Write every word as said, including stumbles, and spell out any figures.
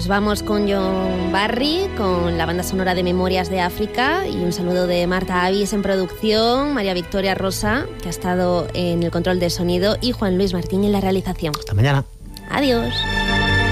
Nos vamos con John Barry, con la banda sonora de Memorias de África, y un saludo de Marta Avis en producción, María Victoria Rosa, que ha estado en el control de sonido, y Juan Luis Martín en la realización. Hasta mañana. Adiós.